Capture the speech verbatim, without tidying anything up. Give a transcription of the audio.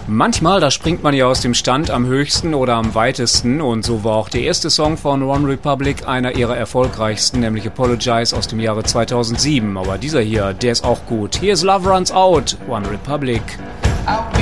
Manchmal, da springt man ja aus dem Stand am höchsten oder am weitesten, und so war auch der erste Song von OneRepublic einer ihrer erfolgreichsten, nämlich Apologize aus dem Jahre zweitausendsieben. Aber dieser hier, der ist auch gut. Hier ist Love Runs Out, OneRepublic.